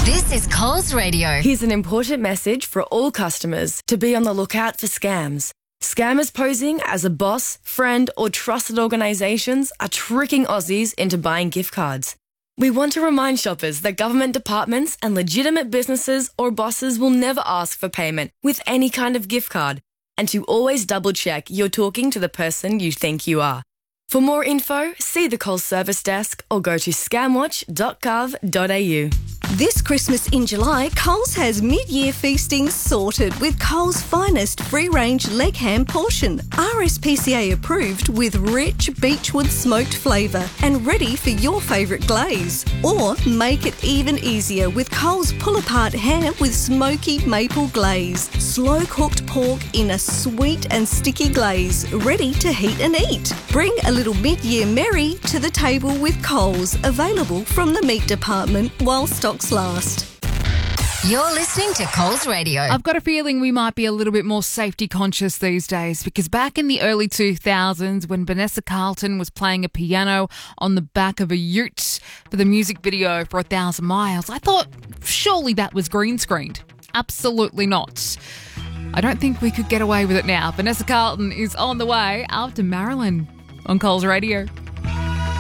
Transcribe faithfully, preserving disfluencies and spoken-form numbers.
This is Coles Radio. Here's an important message for all customers to be on the lookout for scams. Scammers posing as a boss, friend or trusted organisations are tricking Aussies into buying gift cards. We want to remind shoppers that government departments and legitimate businesses or bosses will never ask for payment with any kind of gift card, and to always double check you're talking to the person you think you are. For more info, see the Coles Service Desk or go to scamwatch dot gov dot a u. This Christmas in July, Coles has mid-year feasting sorted with Coles' finest free-range leg ham portion, R S P C A approved with rich beechwood smoked flavour and ready for your favourite glaze. Or make it even easier with Coles pull-apart ham with smoky maple glaze, slow-cooked pork in a sweet and sticky glaze, ready to heat and eat. Bring a little mid-year merry to the table with Coles, available from the meat department while stocks last. You're listening to Coles Radio. I've got a feeling we might be a little bit more safety conscious these days, because back in the early two thousands, when Vanessa Carlton was playing a piano on the back of a ute for the music video for A Thousand Miles, I thought surely that was green screened. Absolutely not. I don't think we could get away with it now. Vanessa Carlton is on the way after Marilyn on Coles Radio.